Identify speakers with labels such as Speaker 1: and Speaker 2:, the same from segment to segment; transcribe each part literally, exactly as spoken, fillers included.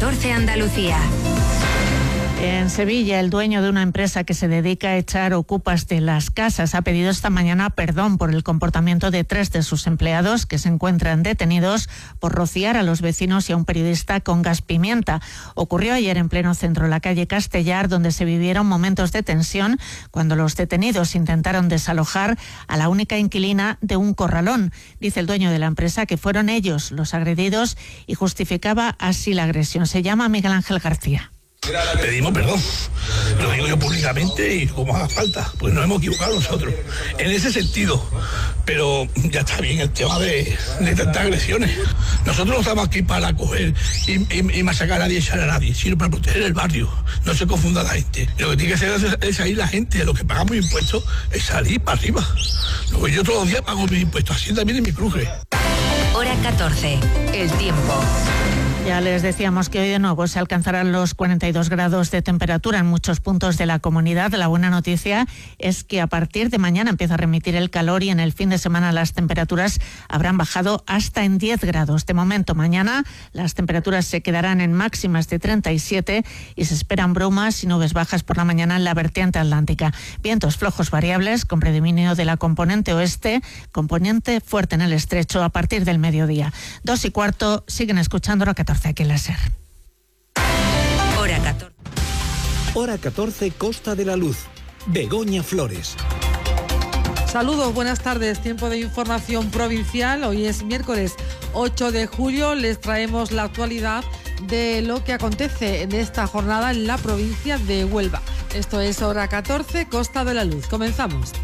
Speaker 1: catorce Andalucía.
Speaker 2: En Sevilla, el dueño de una empresa que se dedica a echar ocupas de las casas ha pedido esta mañana perdón por el comportamiento de tres de sus empleados que se encuentran detenidos por rociar a los vecinos y a un periodista con gas pimienta. Ocurrió ayer en pleno centro, en la calle Castellar, donde se vivieron momentos de tensión cuando los detenidos intentaron desalojar a la única inquilina de un corralón. Dice el dueño de la empresa que fueron ellos los agredidos y justificaba así la agresión. Se llama Miguel Ángel García.
Speaker 3: Pedimos perdón, lo digo yo públicamente y como haga falta, pues nos hemos equivocado nosotros, en ese sentido, pero ya está bien el tema de, de tantas agresiones. Nosotros no estamos aquí para coger y, y, y masacar a nadie y echar a nadie, sino para proteger el barrio, no se confunda la gente. Lo que tiene que hacer es, es salir la gente, lo que pagamos impuestos es salir para arriba. Luego yo todos los días pago mis impuestos, así también en mi cruje.
Speaker 1: Hora catorce, el tiempo.
Speaker 2: Ya les decíamos que hoy de nuevo se alcanzarán los cuarenta y dos grados de temperatura en muchos puntos de la comunidad. La buena noticia es que a partir de mañana empieza a remitir el calor y en el fin de semana las temperaturas habrán bajado hasta en diez grados. De momento, mañana las temperaturas se quedarán en máximas de treinta y siete y se esperan brumas y nubes bajas por la mañana en la vertiente atlántica. Vientos flojos variables con predominio de la componente oeste, componente fuerte en el estrecho a partir del mediodía. Dos y cuarto, siguen escuchando la catorce. Aquí la SER.
Speaker 1: Hora catorce.
Speaker 4: Hora catorce, Costa de la Luz. Begoña Flores.
Speaker 5: Saludos, buenas tardes. Tiempo de información provincial. Hoy es miércoles ocho de julio. Les traemos la actualidad de lo que acontece en esta jornada en la provincia de Huelva. Esto es Hora catorce, Costa de la Luz. Comenzamos.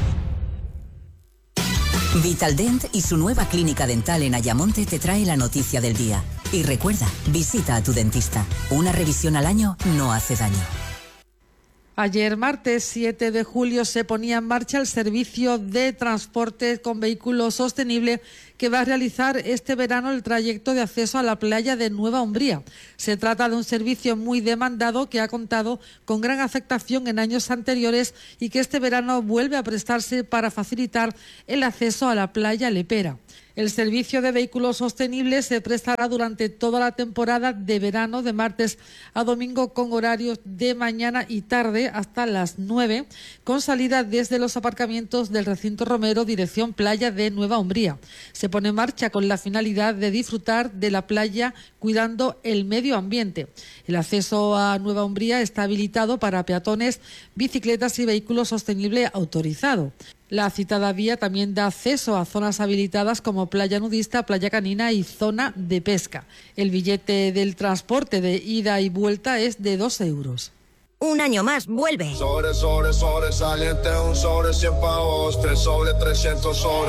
Speaker 6: Vitaldent y su nueva clínica dental en Ayamonte te trae la noticia del día. Y recuerda, visita a tu dentista. Una revisión al año no hace daño.
Speaker 5: Ayer, martes siete de julio, se ponía en marcha el servicio de transporte con vehículo sostenible que va a realizar este verano el trayecto de acceso a la playa de Nueva Umbría. Se trata de un servicio muy demandado que ha contado con gran aceptación en años anteriores y que este verano vuelve a prestarse para facilitar el acceso a la playa lepera. El servicio de vehículos sostenibles se prestará durante toda la temporada de verano, de martes a domingo, con horarios de mañana y tarde hasta las nueve, con salida desde los aparcamientos del recinto Romero, dirección playa de Nueva Umbría. Se pone en marcha con la finalidad de disfrutar de la playa cuidando el medio ambiente. El acceso a Nueva Umbría está habilitado para peatones, bicicletas y vehículos sostenibles autorizados. La citada vía también da acceso a zonas habilitadas como playa nudista, playa canina y zona de pesca. El billete del transporte de ida y vuelta es de dos euros.
Speaker 1: Un año más, vuelve.
Speaker 7: Sobre, sobre, sobre, saliente, un sobre, cien pavos, tres sobre, trescientos sobre.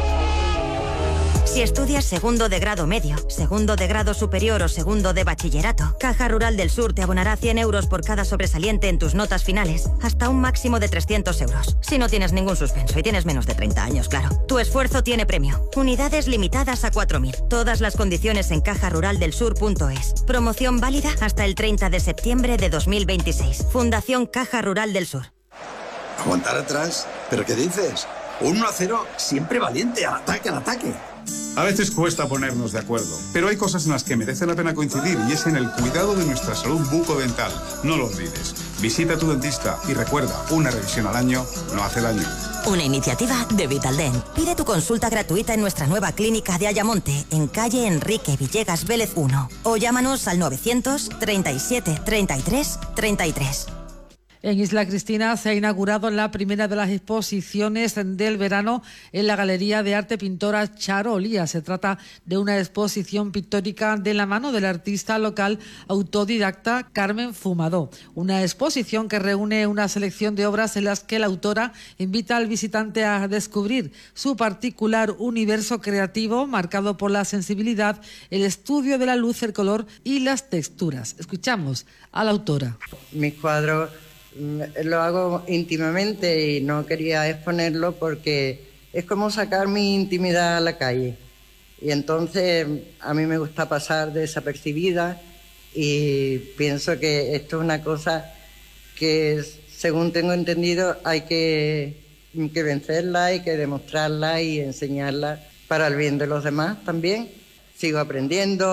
Speaker 1: Si estudias segundo de grado medio, segundo de grado superior o segundo de bachillerato, Caja Rural del Sur te abonará cien euros por cada sobresaliente en tus notas finales, hasta un máximo de trescientos euros. Si no tienes ningún suspenso y tienes menos de treinta años, claro. Tu esfuerzo tiene premio. Unidades limitadas a cuatro mil. Todas las condiciones en caja rural del sur punto es. Promoción válida hasta el treinta de septiembre de dos mil veintiséis. Fundación Caja Rural del Sur.
Speaker 8: ¿Aguantar atrás? ¿Pero qué dices? uno a cero, siempre valiente, al ataque, al ataque.
Speaker 9: A veces cuesta ponernos de acuerdo, pero hay cosas en las que merece la pena coincidir y es en el cuidado de nuestra salud bucodental. No lo olvides. Visita a tu dentista y recuerda, una revisión al año no hace daño.
Speaker 1: Una iniciativa de Vitaldent. Pide tu consulta gratuita en nuestra nueva clínica de Ayamonte, en calle Enrique Villegas Vélez uno. O llámanos al novecientos treinta y siete treinta y tres treinta y tres.
Speaker 5: En Isla Cristina se ha inaugurado la primera de las exposiciones del verano en la Galería de Arte Pintora Charo Olía. Se trata de una exposición pictórica de la mano del artista local autodidacta Carmen Fumadó. Una exposición que reúne una selección de obras en las que la autora invita al visitante a descubrir su particular universo creativo marcado por la sensibilidad, el estudio de la luz, el color y las texturas. Escuchamos a la autora.
Speaker 10: Mis cuadros lo hago íntimamente y no quería exponerlo porque es como sacar mi intimidad a la calle. Y entonces a mí me gusta pasar desapercibida y pienso que esto es una cosa que, según tengo entendido, hay que, que vencerla, hay que demostrarla y enseñarla para el bien de los demás también. Sigo aprendiendo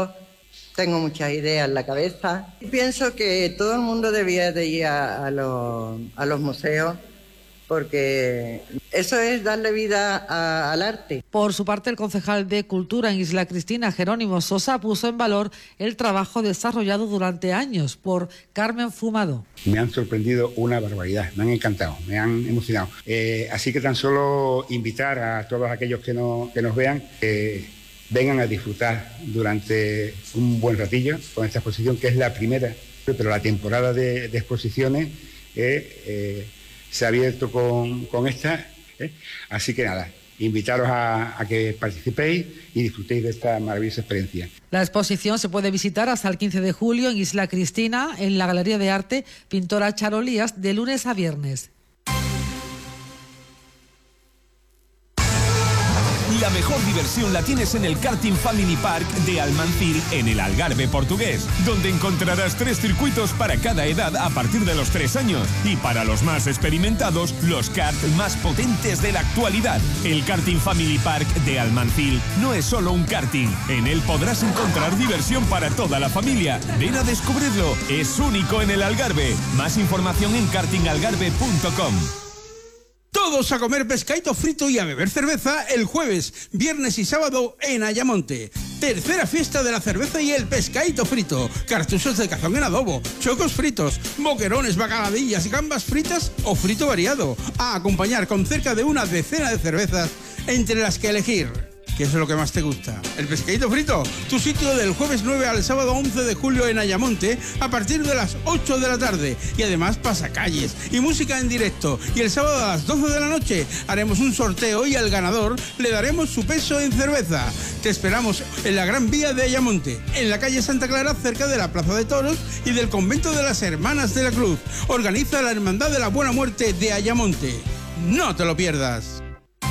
Speaker 10: tengo muchas ideas en la cabeza. Pienso que todo el mundo debía de ir a, a, los, a los museos, porque eso es darle vida a, al arte.
Speaker 5: Por su parte, el concejal de Cultura en Isla Cristina, Jerónimo Sosa, puso en valor el trabajo desarrollado durante años por Carmen Fumado.
Speaker 11: Me han sorprendido una barbaridad, me han encantado, me han emocionado. Eh, así que tan solo invitar a todos aquellos que, no, que nos vean que vengan a disfrutar durante un buen ratillo con esta exposición, que es la primera, pero la temporada de, de exposiciones eh, eh, se ha abierto con, con esta, ¿eh? Así que nada, invitaros a, a que participéis y disfrutéis de esta maravillosa experiencia.
Speaker 5: La exposición se puede visitar hasta el quince de julio en Isla Cristina, en la Galería de Arte Pintora Charolías, de lunes a viernes.
Speaker 12: La mejor diversión la tienes en el Karting Family Park de Almancil, en el Algarve portugués, donde encontrarás tres circuitos para cada edad a partir de los tres años y para los más experimentados, los karts más potentes de la actualidad. El Karting Family Park de Almancil no es solo un karting, en él podrás encontrar diversión para toda la familia. Ven a descubrirlo, es único en el Algarve. Más información en karting algarve punto com.
Speaker 13: Todos a comer pescadito frito y a beber cerveza el jueves, viernes y sábado en Ayamonte. Tercera fiesta de la cerveza y el pescadito frito. Cartuchos de cazón en adobo, chocos fritos, boquerones, bacaladillas, gambas fritas o frito variado. A acompañar con cerca de una decena de cervezas entre las que elegir. ¿Qué es lo que más te gusta? ¿El pescadito frito? Tu sitio del jueves nueve al sábado once de julio en Ayamonte a partir de las ocho de la tarde. Y además pasacalles y música en directo. Y el sábado a las doce de la noche haremos un sorteo y al ganador le daremos su peso en cerveza. Te esperamos en la Gran Vía de Ayamonte, en la calle Santa Clara, cerca de la Plaza de Toros y del Convento de las Hermanas de la Cruz. Organiza la Hermandad de la Buena Muerte de Ayamonte. No te lo pierdas.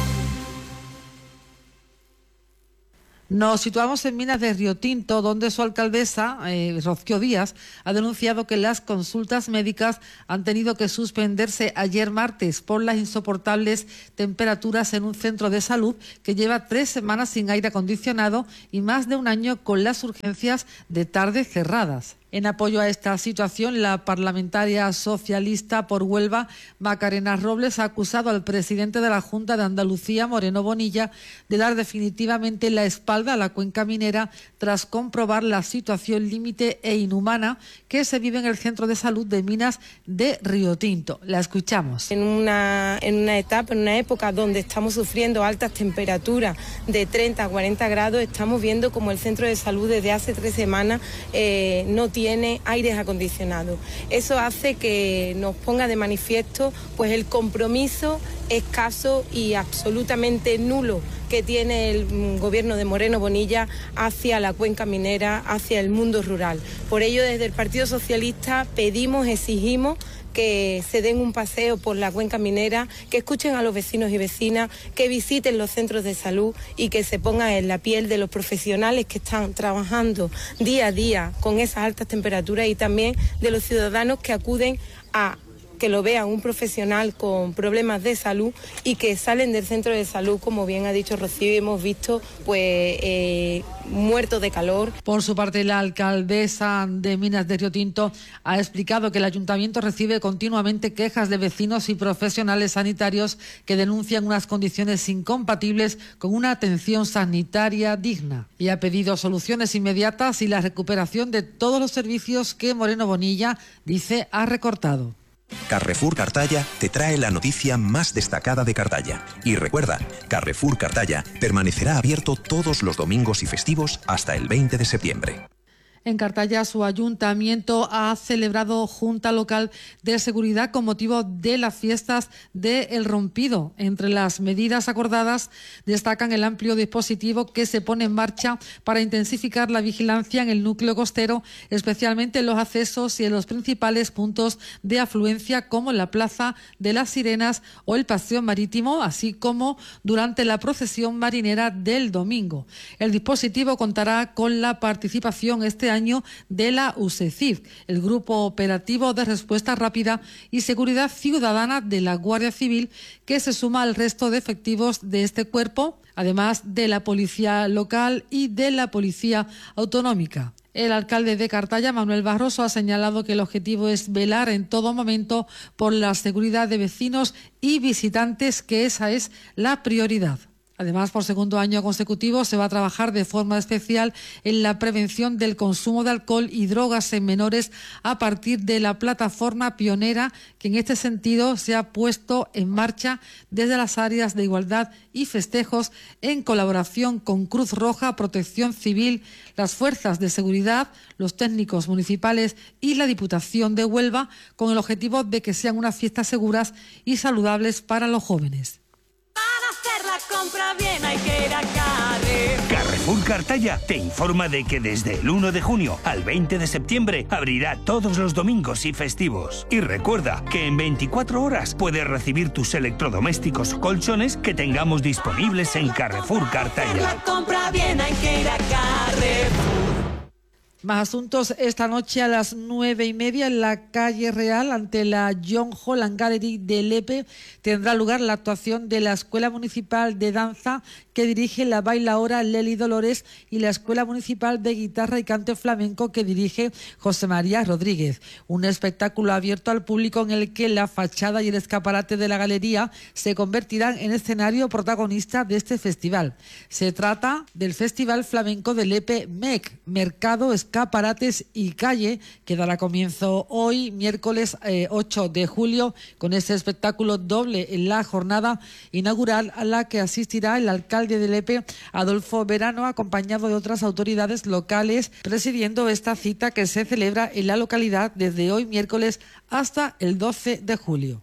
Speaker 5: Nos situamos en Minas de Río Tinto, donde su alcaldesa, eh, Rocío Díaz, ha denunciado que las consultas médicas han tenido que suspenderse ayer martes por las insoportables temperaturas en un centro de salud que lleva tres semanas sin aire acondicionado y más de un año con las urgencias de tardes cerradas. En apoyo a esta situación, la parlamentaria socialista por Huelva, Macarena Robles, ha acusado al presidente de la Junta de Andalucía, Moreno Bonilla, de dar definitivamente la espalda a la cuenca minera tras comprobar la situación límite e inhumana que se vive en el centro de salud de Minas de Río Tinto. La escuchamos.
Speaker 14: En una, en una etapa, en una época donde estamos sufriendo altas temperaturas de treinta a cuarenta grados, estamos viendo como el centro de salud desde hace tres semanas eh, no tiene tiene aires acondicionados. Eso hace que nos ponga de manifiesto pues el compromiso escaso y absolutamente nulo que tiene el gobierno de Moreno Bonilla hacia la cuenca minera, hacia el mundo rural. Por ello, desde el Partido Socialista pedimos, exigimos que se den un paseo por la cuenca minera, que escuchen a los vecinos y vecinas, que visiten los centros de salud y que se pongan en la piel de los profesionales que están trabajando día a día con esas altas temperaturas y también de los ciudadanos que acuden a que lo vean un profesional con problemas de salud y que salen del centro de salud, como bien ha dicho Rocío, y hemos visto pues eh, muertos de calor.
Speaker 5: Por su parte, la alcaldesa de Minas de Río Tinto ha explicado que el ayuntamiento recibe continuamente quejas de vecinos y profesionales sanitarios que denuncian unas condiciones incompatibles con una atención sanitaria digna y ha pedido soluciones inmediatas y la recuperación de todos los servicios que Moreno Bonilla dice ha recortado.
Speaker 15: Carrefour Cartaya te trae la noticia más destacada de Cartaya. Y recuerda, Carrefour Cartaya permanecerá abierto todos los domingos y festivos hasta el veinte de septiembre.
Speaker 5: En Cartaya, su ayuntamiento ha celebrado junta local de seguridad con motivo de las fiestas de El Rompido. Entre las medidas acordadas destacan el amplio dispositivo que se pone en marcha para intensificar la vigilancia en el núcleo costero, especialmente en los accesos y en los principales puntos de afluencia como la Plaza de las Sirenas o el Paseo Marítimo, así como durante la procesión marinera del domingo. El dispositivo contará con la participación este año de la U S E C I F, el Grupo Operativo de Respuesta Rápida y Seguridad Ciudadana de la Guardia Civil, que se suma al resto de efectivos de este cuerpo, además de la Policía Local y de la Policía Autonómica. El alcalde de Cartaya, Manuel Barroso, ha señalado que el objetivo es velar en todo momento por la seguridad de vecinos y visitantes, que esa es la prioridad. Además, por segundo año consecutivo se va a trabajar de forma especial en la prevención del consumo de alcohol y drogas en menores a partir de la plataforma pionera que en este sentido se ha puesto en marcha desde las áreas de igualdad y festejos en colaboración con Cruz Roja, Protección Civil, las fuerzas de seguridad, los técnicos municipales y la Diputación de Huelva, con el objetivo de que sean unas fiestas seguras y saludables para los jóvenes.
Speaker 16: La compra bien hay que ir a Carrefour. Carrefour Cartaya te informa de que desde el uno de junio al veinte de septiembre abrirá todos los domingos y festivos. Y recuerda que en veinticuatro horas puedes recibir tus electrodomésticos o colchones que tengamos disponibles en Carrefour Cartaya. La compra bien hay que ir a Carrefour.
Speaker 5: Más asuntos. Esta noche a las nueve y media en la calle Real, ante la John Holland Gallery de Lepe, tendrá lugar la actuación de la Escuela Municipal de Danza que dirige la bailaora Leli Dolores y la Escuela Municipal de Guitarra y Cante Flamenco que dirige José María Rodríguez. Un espectáculo abierto al público en el que la fachada y el escaparate de la galería se convertirán en escenario protagonista de este festival. Se trata del Festival Flamenco de Lepe M E C, Mercado, Escaparates y Calle, que dará comienzo hoy, miércoles eh, ocho de julio, con este espectáculo doble en la jornada inaugural a la que asistirá el alcalde de Lepe, Adolfo Verano, acompañado de otras autoridades locales, presidiendo esta cita que se celebra en la localidad desde hoy, miércoles, hasta el doce de julio.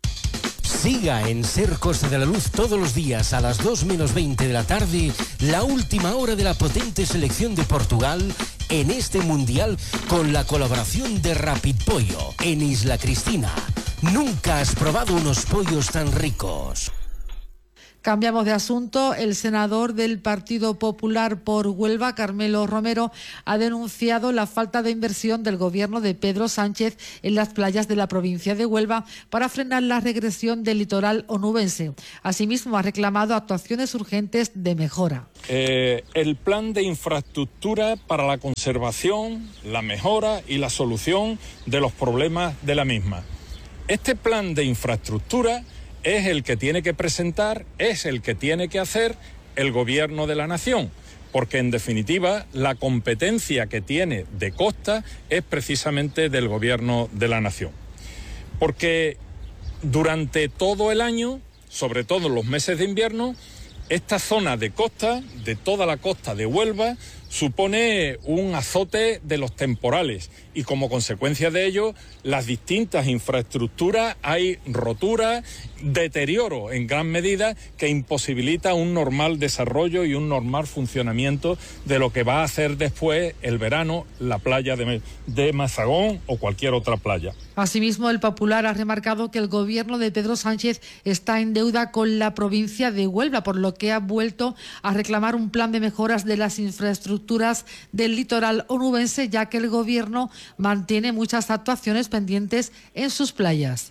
Speaker 17: Siga en Ser Costa de la Luz todos los días a las dos menos veinte de la tarde, la última hora de la potente selección de Portugal en este Mundial, con la colaboración de Rapid Pollo en Isla Cristina. Nunca has probado unos pollos tan ricos.
Speaker 5: Cambiamos de asunto. El senador del Partido Popular por Huelva, Carmelo Romero, ha denunciado la falta de inversión del gobierno de Pedro Sánchez en las playas de la provincia de Huelva para frenar la regresión del litoral onubense. Asimismo, ha reclamado actuaciones urgentes de mejora.
Speaker 18: Eh, el plan de infraestructura para la conservación, la mejora y la solución de los problemas de la misma. Este plan de infraestructura es el que tiene que presentar, es el que tiene que hacer el gobierno de la nación, porque en definitiva la competencia que tiene de costa es precisamente del gobierno de la nación. Porque durante todo el año, sobre todo en los meses de invierno, esta zona de costa, de toda la costa de Huelva, supone un azote de los temporales y como consecuencia de ello las distintas infraestructuras hay roturas, deterioro en gran medida que imposibilita un normal desarrollo y un normal funcionamiento de lo que va a hacer después el verano la playa de, de Mazagón o cualquier otra playa.
Speaker 5: Asimismo, el Popular ha remarcado que el gobierno de Pedro Sánchez está en deuda con la provincia de Huelva, por lo que ha vuelto a reclamar un plan de mejoras de las infraestructuras del litoral onubense, ya que el gobierno mantiene muchas actuaciones pendientes en sus playas.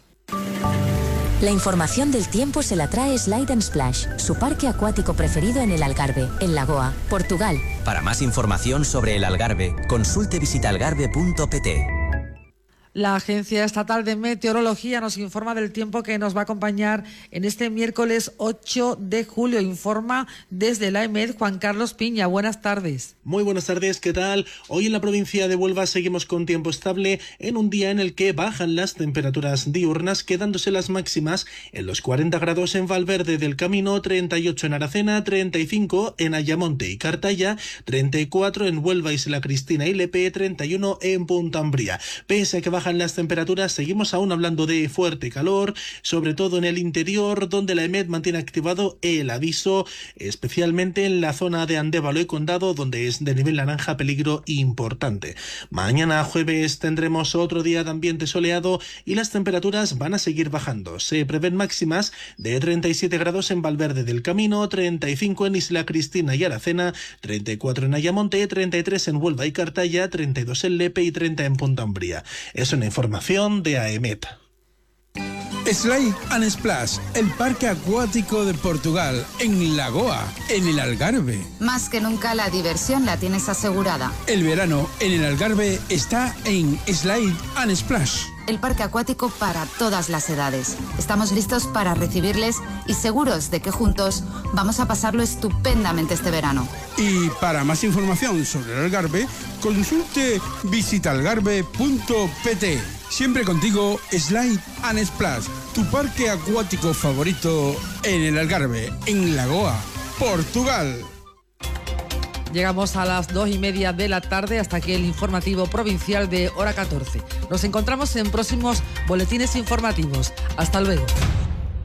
Speaker 19: La información del tiempo se la trae Slide and Splash, su parque acuático preferido en el Algarve, en Lagoa, Portugal.
Speaker 20: Para más información sobre el Algarve, consulte visitalgarve punto pt.
Speaker 5: La Agencia Estatal de Meteorología nos informa del tiempo que nos va a acompañar en este miércoles ocho de julio. Informa desde la E M E D Juan Carlos Piña. Buenas tardes.
Speaker 21: Muy buenas tardes, ¿qué tal? Hoy en la provincia de Huelva seguimos con tiempo estable en un día en el que bajan las temperaturas diurnas, quedándose las máximas en los cuarenta grados en Valverde del Camino, treinta y ocho en Aracena, treinta y cinco en Ayamonte y Cartaya, treinta y cuatro en Huelva, Isla Cristina y Lepe, treinta y uno en Punta Umbría. Pese a que bajan las temperaturas, seguimos aún hablando de fuerte calor, sobre todo en el interior, donde la E M E D mantiene activado el aviso, especialmente en la zona de Andévalo y Condado, donde es de nivel naranja peligro importante. Mañana jueves tendremos otro día de ambiente soleado y las temperaturas van a seguir bajando. Se prevén máximas de treinta y siete grados en Valverde del Camino, treinta y cinco en Isla Cristina y Aracena, treinta y cuatro en Ayamonte, treinta y tres en Huelva y Cartaya, treinta y dos en Lepe y treinta en Punta Umbría. Es una información de A E M E T.
Speaker 13: Slide and Splash, el parque acuático de Portugal, en Lagoa, en el Algarve.
Speaker 3: Más que nunca la diversión la tienes asegurada.
Speaker 13: El verano en el Algarve está en Slide and Splash.
Speaker 3: El parque acuático para todas las edades. Estamos listos para recibirles y seguros de que juntos vamos a pasarlo estupendamente este verano.
Speaker 13: Y para más información sobre el Algarve, consulte visitalgarve punto pt. Siempre contigo, Slide and Splash, tu parque acuático favorito en el Algarve, en Lagoa, Portugal.
Speaker 5: Llegamos a las dos y media de la tarde, hasta aquí el informativo provincial de hora catorce. Nos encontramos en próximos boletines informativos. Hasta luego.